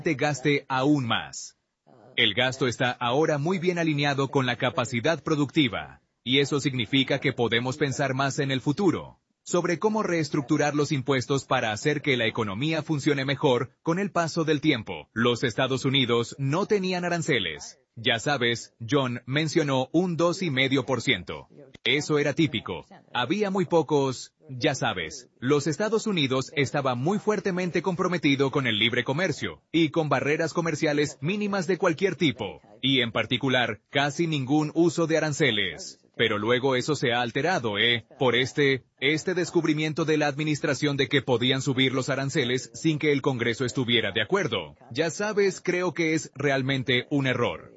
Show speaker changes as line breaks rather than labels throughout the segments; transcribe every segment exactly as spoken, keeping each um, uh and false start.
te gaste aún más. El gasto está ahora muy bien alineado con la capacidad productiva, y eso significa que podemos pensar más en el futuro, sobre cómo reestructurar los impuestos para hacer que la economía funcione mejor con el paso del tiempo. Los Estados Unidos no tenían aranceles. Ya sabes, John mencionó un dos coma cinco por ciento. Eso era típico. Había muy pocos, ya sabes. Los Estados Unidos estaba muy fuertemente comprometido con el libre comercio y con barreras comerciales mínimas de cualquier tipo, y en particular, casi ningún uso de aranceles. Pero luego eso se ha alterado, ¿eh? Por este, este descubrimiento de la administración de que podían subir los aranceles sin que el Congreso estuviera de acuerdo. Ya sabes, creo que es realmente un error.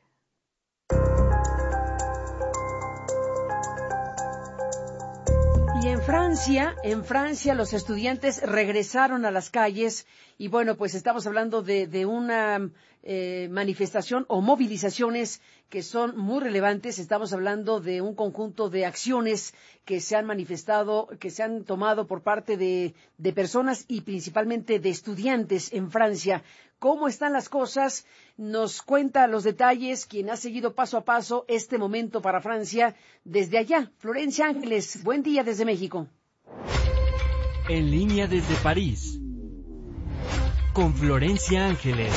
Y en Francia, en Francia los estudiantes regresaron a las calles y bueno, pues estamos hablando de, de una eh, manifestación o movilizaciones que son muy relevantes. Estamos hablando de un conjunto de acciones que se han manifestado, que se han tomado por parte de, de personas y principalmente de estudiantes en Francia. ¿Cómo están las cosas? Nos cuenta los detalles quien ha seguido paso a paso este momento para Francia desde allá. Florencia Ángeles, buen día desde México.
En línea desde París, con Florencia Ángeles.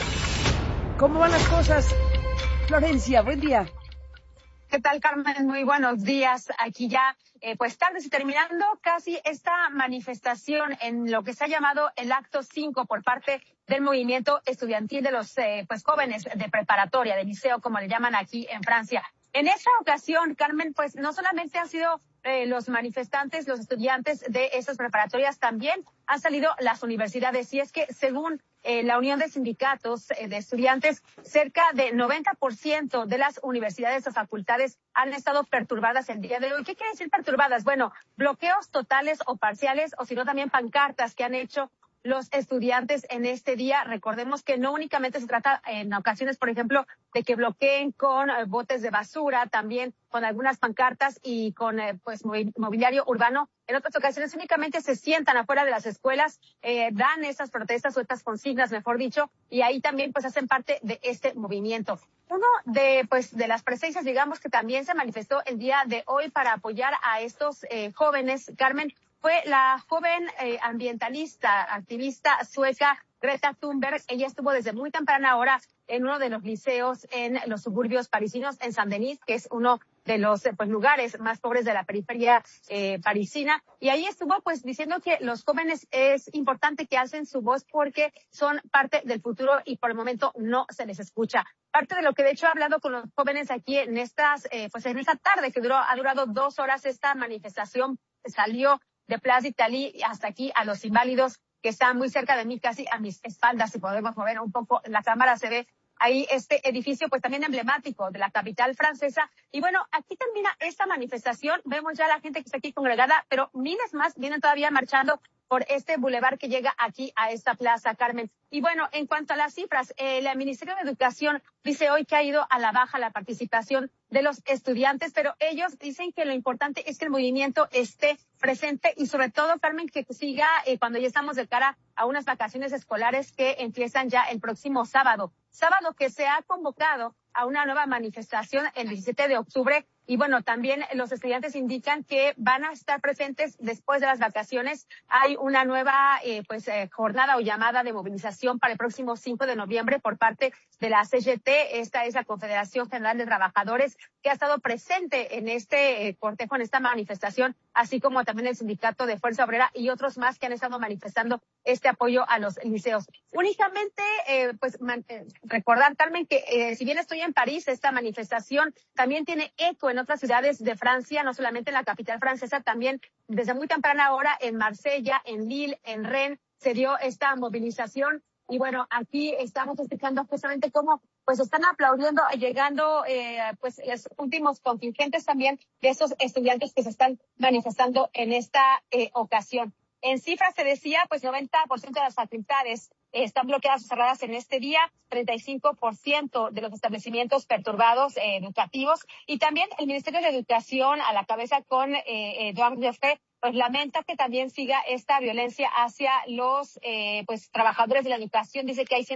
¿Cómo van las cosas? Florencia, buen día.
¿Qué tal, Carmen? Muy buenos días. Aquí ya, eh, pues tarde y terminando casi esta manifestación en lo que se ha llamado el acto cinco por parte del movimiento estudiantil de los eh, pues jóvenes de preparatoria, de liceo, como le llaman aquí en Francia. En esta ocasión, Carmen, pues no solamente han sido eh, los manifestantes, los estudiantes de esas preparatorias, también han salido las universidades. Y es que según eh, la Unión de Sindicatos eh, de Estudiantes, cerca de noventa por ciento de las universidades o facultades han estado perturbadas el día de hoy. ¿Qué quiere decir perturbadas? Bueno, bloqueos totales o parciales, o si no también pancartas que han hecho los estudiantes en este día. Recordemos que no únicamente se trata en ocasiones, por ejemplo, de que bloqueen con eh, botes de basura, también con algunas pancartas y con eh, pues mobiliario urbano. En otras ocasiones únicamente se sientan afuera de las escuelas, eh, dan esas protestas o estas consignas, mejor dicho, y ahí también pues hacen parte de este movimiento. Uno de pues de las presencias, digamos, que también se manifestó el día de hoy para apoyar a estos eh, jóvenes, Carmen, fue la joven eh, ambientalista, activista sueca Greta Thunberg. Ella estuvo desde muy temprana hora en uno de los liceos en los suburbios parisinos, en Saint-Denis, que es uno de los pues lugares más pobres de la periferia eh, parisina. Y ahí estuvo pues diciendo que los jóvenes es importante que alcen su voz porque son parte del futuro y por el momento no se les escucha. Parte de lo que de hecho ha hablado con los jóvenes aquí en estas, eh, pues en esta tarde que duró, ha durado dos horas esta manifestación, salió de Place d'Italie hasta aquí a los Inválidos, que están muy cerca de mí, casi a mis espaldas. Si podemos mover un poco la cámara, se ve ahí este edificio, pues también emblemático de la capital francesa. Y bueno, aquí termina esta manifestación. Vemos ya la gente que está aquí congregada, pero miles más vienen todavía marchando por este bulevar que llega aquí a esta plaza, Carmen. Y bueno, en cuanto a las cifras, el Ministerio de Educación dice hoy que ha ido a la baja la participación de los estudiantes, pero ellos dicen que lo importante es que el movimiento esté presente y sobre todo, Carmen, que siga eh, cuando ya estamos de cara a unas vacaciones escolares que empiezan ya el próximo sábado. Sábado que se ha convocado a una nueva manifestación el diecisiete de octubre. Y bueno, también los estudiantes indican que van a estar presentes después de las vacaciones. Hay una nueva eh, pues eh, jornada o llamada de movilización para el próximo cinco de noviembre por parte de la C G T. Esta es la Confederación General de Trabajadores, que ha estado presente en este eh, cortejo, en esta manifestación, así como también el Sindicato de Fuerza Obrera y otros más que han estado manifestando este apoyo a los liceos. Únicamente, eh, pues man, eh, recordar, Carmen, que eh, si bien estoy en París, esta manifestación también tiene eco en otras ciudades de Francia, no solamente en la capital francesa, también desde muy temprana hora en Marsella, en Lille, en Rennes, se dio esta movilización. Y bueno, aquí estamos escuchando justamente cómo pues están aplaudiendo, llegando eh, pues los últimos contingentes también de esos estudiantes que se están manifestando en esta eh, ocasión. En cifras se decía, pues noventa por ciento de las facultades eh, están bloqueadas o cerradas en este día, treinta y cinco por ciento de los establecimientos perturbados eh, educativos, y también el Ministerio de Educación a la cabeza con eh, Edouard Joffre pues lamenta que también siga esta violencia hacia los eh, pues trabajadores de la educación. Dice que hay